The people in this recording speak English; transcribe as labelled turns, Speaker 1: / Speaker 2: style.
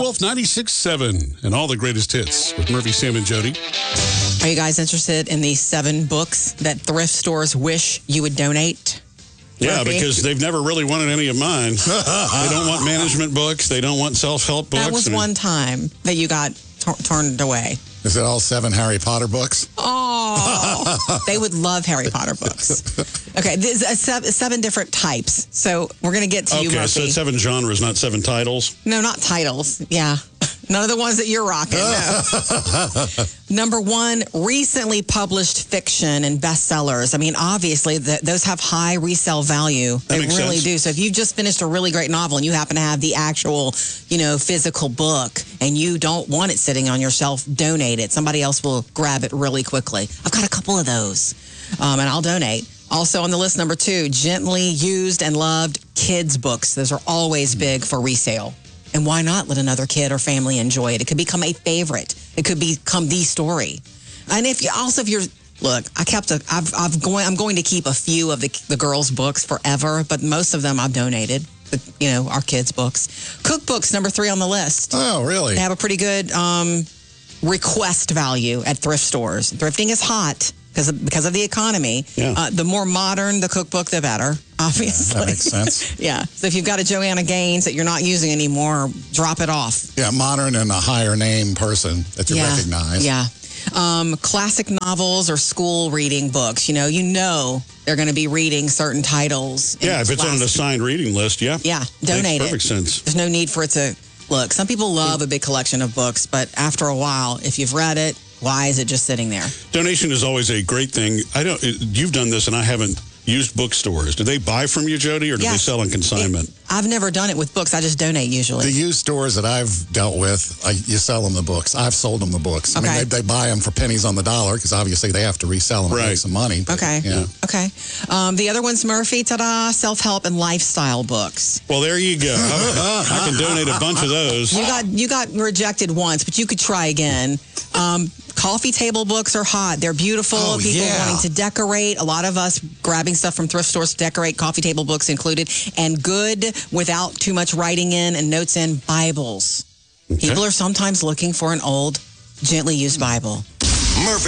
Speaker 1: Wolf 96.7 and all the greatest hits with Murphy, Sam, and Jody.
Speaker 2: Are you guys interested in the 7 books that thrift stores wish you would donate?
Speaker 1: Yeah,
Speaker 2: Murphy?
Speaker 1: because they've never really wanted any of mine. They don't want management books. They don't want self-help books.
Speaker 2: That was one time that you got turned away.
Speaker 3: Is it all 7 Harry Potter books?
Speaker 2: Oh, they would love Harry Potter books. Okay, there's 7 different types. So we're going to get to you, Murphy.
Speaker 1: Okay, so it's 7 genres, not 7 titles.
Speaker 2: No, not titles. Yeah. None of the ones that you're rocking. No. Number 1, recently published fiction and bestsellers. I mean, obviously, those have high resale value. They really do. So if you've just finished a really great novel and you happen to have the actual, physical book and you don't want it sitting on your shelf, donate it. Somebody else will grab it really quickly. I've got a couple of those, and I'll donate. Also on the list, number 2, gently used and loved kids' books. Those are always big for resale. And why not let another kid or family enjoy it? It could become a favorite. It could become the story. And if you're look, I'm going to keep a few of the girls' books forever, but most of them I've donated. Our kids' books. Cookbooks, number 3 on the list.
Speaker 3: Oh, really?
Speaker 2: They have a pretty good request value at thrift stores. Thrifting is hot because of the economy.
Speaker 1: Yeah.
Speaker 2: The more modern the cookbook, the better, obviously.
Speaker 3: Yeah, that makes sense.
Speaker 2: Yeah. So if you've got a Joanna Gaines that you're not using anymore, drop it off.
Speaker 3: Yeah, modern and a higher name person that you recognize.
Speaker 2: Yeah. Classic novels or school reading books. You know they're going to be reading certain titles.
Speaker 1: Yeah, if it's on an assigned reading list, yeah.
Speaker 2: Yeah, donate it.
Speaker 1: Makes perfect sense.
Speaker 2: There's no need for it to... Look, some people love a big collection of books, but after a while, if you've read it, why is it just sitting there?
Speaker 1: Donation is always a great thing. You've done this, and I haven't used bookstores. Do they buy from you, Jody, or do they sell on consignment?
Speaker 2: I've never done it with books. I just donate usually.
Speaker 3: The used stores that I've dealt with, you sell them the books. I've sold them the books.
Speaker 2: Okay.
Speaker 3: I mean, they buy them for pennies on the dollar because obviously they have to resell them and make some money. But,
Speaker 2: okay.
Speaker 3: Yeah.
Speaker 2: Okay. The other one's Murphy, ta-da, self-help and lifestyle books.
Speaker 1: Well, there you go. I can donate a bunch of those.
Speaker 2: You got rejected once, but you could try again. Coffee table books are hot. They're beautiful. People wanting to decorate. A lot of us grabbing stuff from thrift stores to decorate, coffee table books included, and good without too much writing in and notes in, Bibles. Okay. People are sometimes looking for an old, gently used Bible.
Speaker 4: Murphy.